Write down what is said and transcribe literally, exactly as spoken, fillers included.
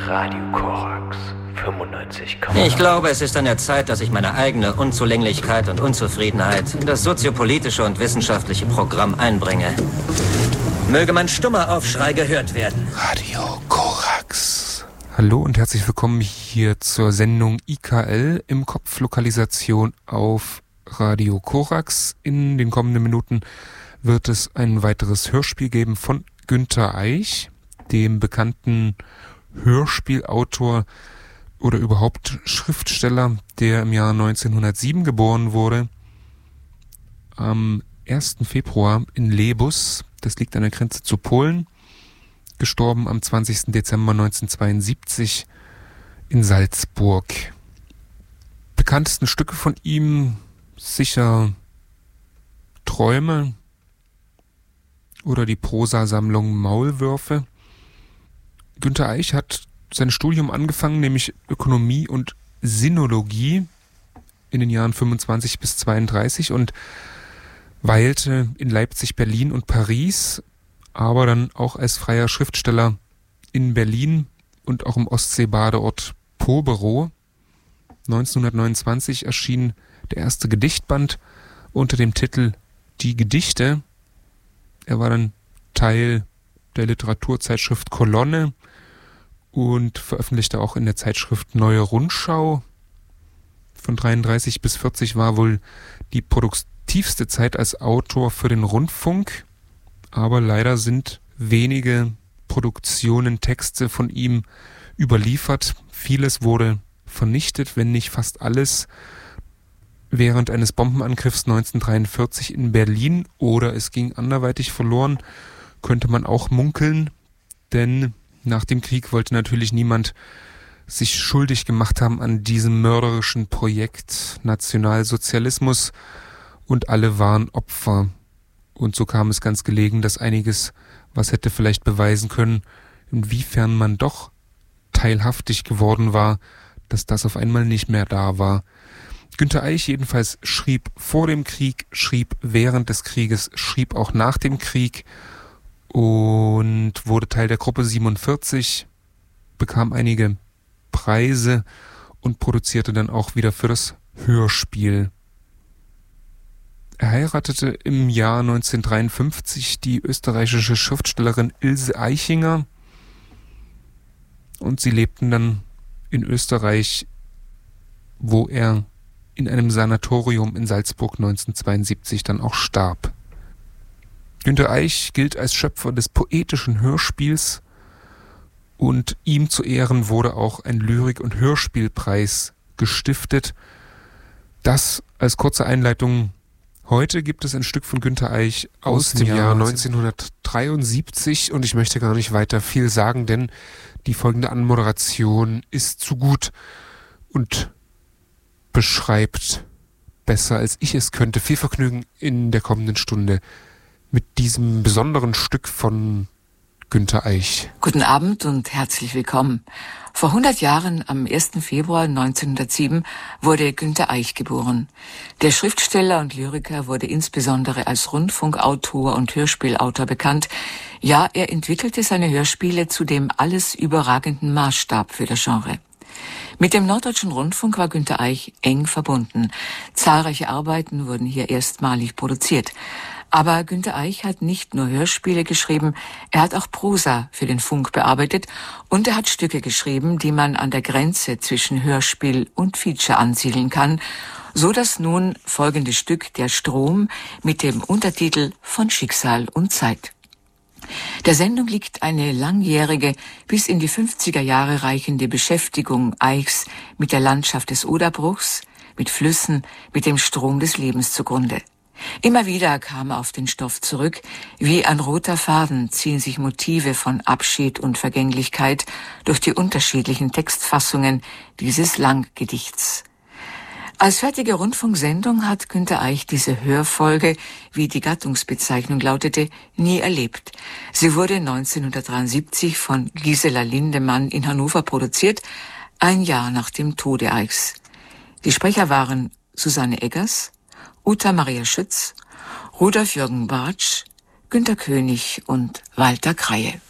Radio Korax fünfundneunzig. Ich glaube, es ist an der Zeit, dass ich meine eigene Unzulänglichkeit und Unzufriedenheit in das soziopolitische und wissenschaftliche Programm einbringe. Möge mein stummer Aufschrei gehört werden. Radio Korax. Hallo und herzlich willkommen hier zur Sendung I K L im Kopf Lokalisation auf Radio Korax. In den kommenden Minuten wird es ein weiteres Hörspiel geben von Günter Eich, dem bekannten Hörspielautor oder überhaupt Schriftsteller, der im Jahr neunzehnhundertsieben geboren wurde. Am ersten Februar in Lebus, das liegt an der Grenze zu Polen, gestorben am zwanzigsten Dezember neunzehnhundertzweiundsiebzig in Salzburg. Bekanntesten Stücke von ihm sicher Träume oder die Prosasammlung Maulwürfe. Günter Eich hat sein Studium angefangen, nämlich Ökonomie und Sinologie in den Jahren fünfundzwanzig bis zweiunddreißig und weilte in Leipzig, Berlin und Paris, aber dann auch als freier Schriftsteller in Berlin und auch im Ostseebadeort Poberow. neunzehnhundertneunundzwanzig erschien der erste Gedichtband unter dem Titel Die Gedichte. Er war dann Teil der Literaturzeitschrift Kolonne und veröffentlichte auch in der Zeitschrift Neue Rundschau. Von dreiunddreißig bis vierzig war wohl die produktivste Zeit als Autor für den Rundfunk, aber leider sind wenige Produktionen, Texte von ihm überliefert. Vieles wurde vernichtet, wenn nicht fast alles, während eines Bombenangriffs neunzehnhundertdreiundvierzig in Berlin, oder es ging anderweitig verloren, könnte man auch munkeln, denn nach dem Krieg wollte natürlich niemand sich schuldig gemacht haben an diesem mörderischen Projekt Nationalsozialismus und alle waren Opfer. Und so kam es ganz gelegen, dass einiges, was hätte vielleicht beweisen können, inwiefern man doch teilhaftig geworden war, dass das auf einmal nicht mehr da war. Günter Eich jedenfalls schrieb vor dem Krieg, schrieb während des Krieges, schrieb auch nach dem Krieg und wurde Teil der Gruppe siebenundvierzig, bekam einige Preise und produzierte dann auch wieder für das Hörspiel. Er heiratete im Jahr neunzehnhundertdreiundfünfzig die österreichische Schriftstellerin Ilse Aichinger und sie lebten dann in Österreich, wo er in einem Sanatorium in Salzburg neunzehnhundertzweiundsiebzig dann auch starb. Günter Eich gilt als Schöpfer des poetischen Hörspiels und ihm zu Ehren wurde auch ein Lyrik- und Hörspielpreis gestiftet. Das als kurze Einleitung. Heute gibt es ein Stück von Günter Eich aus, aus dem Jahr neunzehnhundertdreiundsiebzig und ich möchte gar nicht weiter viel sagen, denn die folgende Anmoderation ist zu gut und beschreibt besser, als ich es könnte. Viel Vergnügen in der kommenden Stunde mit diesem besonderen Stück von Günter Eich. Guten Abend und herzlich willkommen. Vor hundert Jahren, am ersten Februar neunzehnhundertsieben, wurde Günter Eich geboren. Der Schriftsteller und Lyriker wurde insbesondere als Rundfunkautor und Hörspielautor bekannt. Ja, er entwickelte seine Hörspiele zu dem alles überragenden Maßstab für das Genre. Mit dem Norddeutschen Rundfunk war Günter Eich eng verbunden. Zahlreiche Arbeiten wurden hier erstmalig produziert. Aber Günter Eich hat nicht nur Hörspiele geschrieben, er hat auch Prosa für den Funk bearbeitet und er hat Stücke geschrieben, die man an der Grenze zwischen Hörspiel und Feature ansiedeln kann, so dass nun folgende Stück Der Strom mit dem Untertitel Von Schicksal und Zeit. Der Sendung liegt eine langjährige, bis in die fünfziger Jahre reichende Beschäftigung Eichs mit der Landschaft des Oderbruchs, mit Flüssen, mit dem Strom des Lebens zugrunde. Immer wieder kam er auf den Stoff zurück, wie ein roter Faden ziehen sich Motive von Abschied und Vergänglichkeit durch die unterschiedlichen Textfassungen dieses Langgedichts. Als fertige Rundfunksendung hat Günter Eich diese Hörfolge, wie die Gattungsbezeichnung lautete, nie erlebt. Sie wurde neunzehnhundertdreiundsiebzig von Gisela Lindemann in Hannover produziert, ein Jahr nach dem Tode Eichs. Die Sprecher waren Susanne Eggers, Uta Maria Schütz, Rudolf Jürgen Bartsch, Günter König und Walter Kreie.